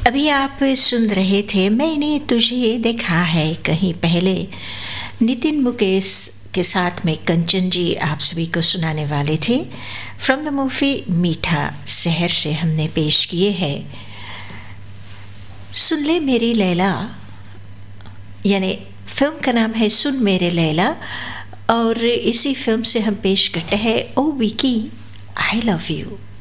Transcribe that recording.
अभी आप सुन रहे थे मैंने तुझे देखा है कहीं पहले, नितिन मुकेश के साथ में कंचन जी आप सभी को सुनाने वाले थे। फ्रॉम द मूवी मीठा शहर से हमने पेश किए हैं सुन ले मेरी लैला, यानी फिल्म का नाम है सुन मेरे लैला। और इसी फिल्म से हम पेश करते हैं ओ विकी आई लव यू।